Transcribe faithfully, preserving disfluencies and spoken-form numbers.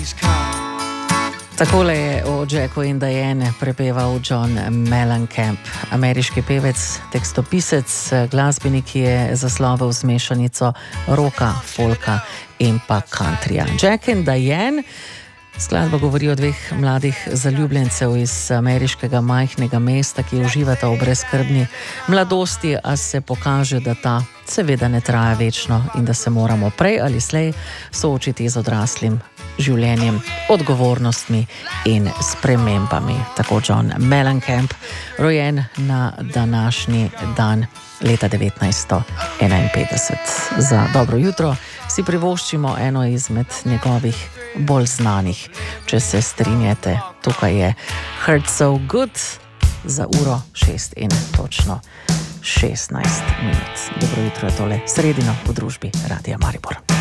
Takole je o Jacku in Diane prepeval John Mellencamp, ameriški pevec, tekstopisec, glasbenik, ki je zaslovel z mešanico rocka, folka in pa countryja. Jack in Diane, skladba govori o dveh mladih zaljubljencev iz ameriškega majhnega mesta, ki uživata v brezskrbni mladosti, a se pokaže, da ta seveda ne traja večno in da se moramo prej ali slej soočiti z odraslim življenjem, odgovornostmi in spremembami. Tako John Mellencamp, rojen na današnji dan leta devetnajststo enainpetdeset. Za dobro jutro si privoščimo eno izmed njegovih bolj znanih, če se strinjate. Tukaj je Hurt So Good za uro šest in točno šestnajst minut. Dobro jutro je tole sredino v družbi Radia Maribor.